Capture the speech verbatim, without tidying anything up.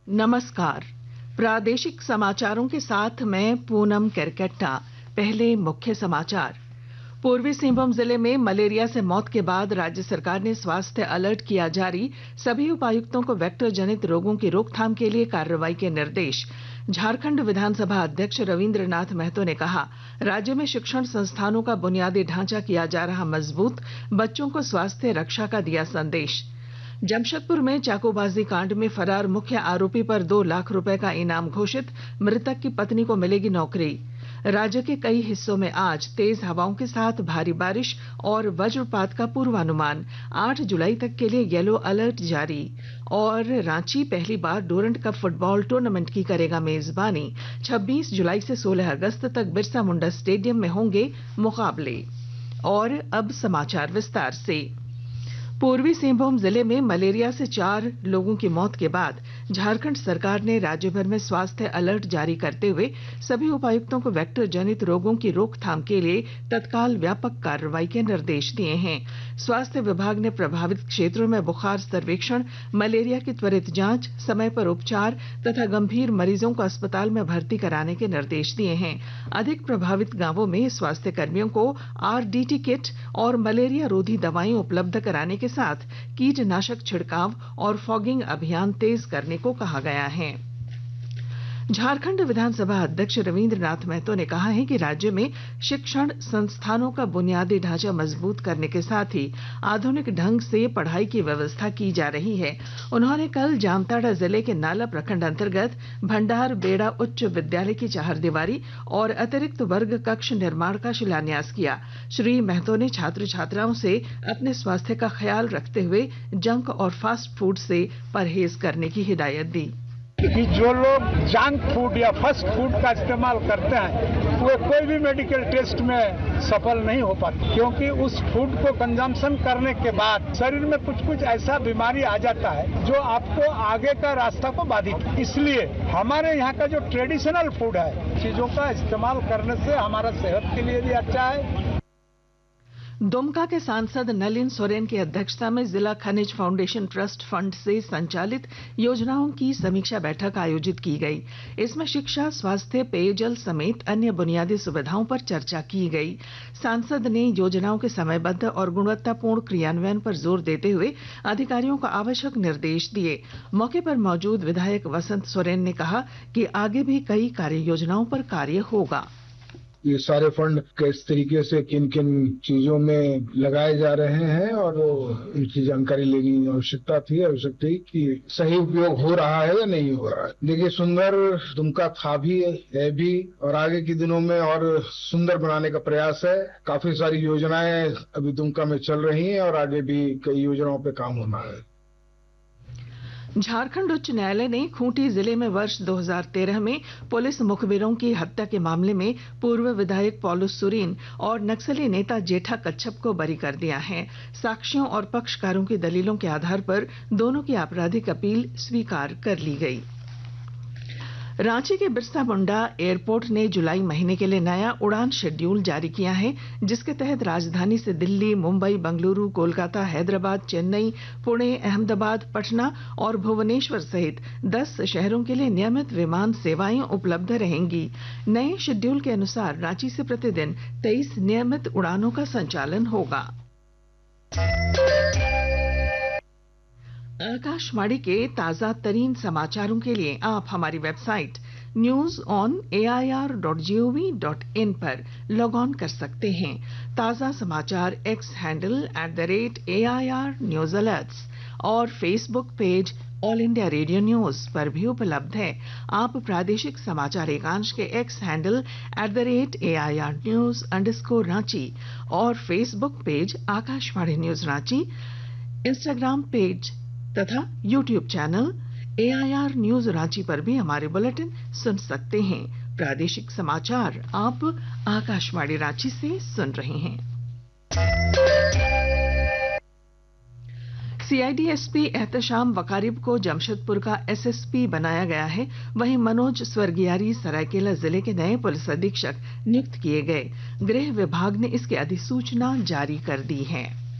नमस्कार। प्रादेशिक समाचारों के साथ मैं पूनम केरकेट्टा। पहले मुख्य समाचार। पूर्वी सिंहभूम जिले में मलेरिया से मौत के बाद राज्य सरकार ने स्वास्थ्य अलर्ट किया जारी। सभी उपायुक्तों को वेक्टर जनित रोगों की रोकथाम के लिए कार्रवाई के निर्देश। झारखंड विधानसभा अध्यक्ष रविंद्र नाथ महतो ने कहा, राज्य में शिक्षण संस्थानों का बुनियादी ढांचा किया जा रहा मजबूत। बच्चों को स्वास्थ्य रक्षा का दिया संदेश। जमशेदपुर में चाकूबाजी कांड में फरार मुख्य आरोपी पर दो लाख रुपए का इनाम घोषित। मृतक की पत्नी को मिलेगी नौकरी। राज्य के कई हिस्सों में आज तेज हवाओं के साथ भारी बारिश और वज्रपात का पूर्वानुमान। आठ जुलाई तक के लिए येलो अलर्ट जारी। और रांची पहली बार डोरंड कप फुटबॉल टूर्नामेंट की करेगा मेजबानी। छब्बीस जुलाई से सोलह अगस्त तक बिरसा मुंडा स्टेडियम में होंगे मुकाबले। और अब समाचार विस्तार से। पूर्वी सिंहभूम जिले में मलेरिया से चार लोगों की मौत के बाद झारखंड सरकार ने राज्य भर में स्वास्थ्य अलर्ट जारी करते हुए सभी उपायुक्तों को वेक्टर जनित रोगों की रोकथाम के लिए तत्काल व्यापक कार्रवाई के निर्देश दिए हैं। स्वास्थ्य विभाग ने प्रभावित क्षेत्रों में बुखार सर्वेक्षण, मलेरिया की त्वरित जांच, समय पर उपचार तथा गंभीर मरीजों को अस्पताल में भर्ती कराने के निर्देश दिए हैं। अधिक प्रभावित गांवों में स्वास्थ्य कर्मियों को आरडीटी किट और मलेरिया रोधी दवाएं उपलब्ध कराने के साथ कीटनाशक छिड़काव और फॉगिंग अभियान तेज करने को कहा गया है। झारखंड विधानसभा अध्यक्ष रविंद्र नाथ महतो ने कहा है कि राज्य में शिक्षण संस्थानों का बुनियादी ढांचा मजबूत करने के साथ ही आधुनिक ढंग से पढ़ाई की व्यवस्था की जा रही है। उन्होंने कल जामताड़ा जिले के नाला प्रखंड अंतर्गत भंडार बेड़ा उच्च विद्यालय की चहारदीवारी और अतिरिक्त वर्ग कक्ष निर्माण का शिलान्यास किया। श्री महतो ने छात्र छात्राओं से अपने स्वास्थ्य का ख्याल रखते हुए जंक और फास्ट फूड से परहेज करने की हिदायत दी। कि जो लोग जंक फूड या फास्ट फूड का इस्तेमाल करते हैं वो कोई भी मेडिकल टेस्ट में सफल नहीं हो पाते, क्योंकि उस फूड को कंजम्पशन करने के बाद शरीर में कुछ कुछ ऐसा बीमारी आ जाता है जो आपको आगे का रास्ता को बाधित। इसलिए हमारे यहाँ का जो ट्रेडिशनल फूड है, चीजों का इस्तेमाल करने से हमारा सेहत के लिए भी अच्छा है। दुमका के सांसद नलिन सोरेन की अध्यक्षता में जिला खनिज फाउंडेशन ट्रस्ट फंड से संचालित योजनाओं की समीक्षा बैठक आयोजित की गई। इसमें शिक्षा, स्वास्थ्य, पेयजल समेत अन्य बुनियादी सुविधाओं पर चर्चा की गई। सांसद ने योजनाओं के समयबद्ध और गुणवत्तापूर्ण क्रियान्वयन पर जोर देते हुए अधिकारियों को आवश्यक निर्देश दिए। मौके पर मौजूद विधायक वसंत सोरेन ने कहा कि आगे भी कई कार्य योजनाओं पर कार्य होगा। ये सारे फंड किस तरीके से किन किन चीजों में लगाए जा रहे हैं और इनकी जानकारी लेने की आवश्यकता थी आवश्यकता थी कि सही उपयोग हो रहा है या नहीं हो रहा है। देखिए, सुंदर दुमका था भी, है भी और आगे के दिनों में और सुंदर बनाने का प्रयास है। काफी सारी योजनाएं अभी दुमका में चल रही हैं और आगे भी कई योजनाओं पे काम होना है। झारखंड उच्च न्यायालय ने खूंटी जिले में वर्ष दो हज़ार तेरह में पुलिस मुखबिरों की हत्या के मामले में पूर्व विधायक पॉलुस सुरीन और नक्सली नेता जेठा कच्छप को बरी कर दिया है। साक्ष्यों और पक्षकारों की दलीलों के आधार पर दोनों की आपराधिक अपील स्वीकार कर ली गई। रांची के बिरसा मुंडा एयरपोर्ट ने जुलाई महीने के लिए नया उड़ान शेड्यूल जारी किया है, जिसके तहत राजधानी से दिल्ली, मुंबई, बंगलुरु, कोलकाता, हैदराबाद, चेन्नई, पुणे, अहमदाबाद, पटना और भुवनेश्वर सहित दस शहरों के लिए नियमित विमान सेवाएं उपलब्ध रहेंगी। नए शेड्यूल के अनुसार रांची से प्रतिदिन तेईस नियमित उड़ानों का संचालन होगा। आकाशवाणी के ताजा तरीन समाचारों के लिए आप हमारी website news on A I R dot G O V dot in पर लॉग ऑन कर सकते हैं। ताजा समाचार x handle at the rate A I R news alerts और Facebook page all India radio news पर भी उपलब्ध है। आप प्रादेशिक समाचार एकांश के x handle at the rate A I R news underscore Ranchi और Facebook page Akashvani news Ranchi, Instagram page तथा YouTube channel A I R news Ranchi पर भी हमारे बुलेटिन सुन सकते हैं। प्रादेशिक समाचार आप आकाशवाणी रांची से सुन रहे हैं। सीआईडी एसपी एहतशाम वकारिब को जमशेदपुर का एसएसपी बनाया गया है। वहीं मनोज स्वर्गियारी सरायकेला जिले के नए पुलिस अधीक्षक नियुक्त किए गए। गृह विभाग ने इसकी अधिसूचना जारी कर दी है।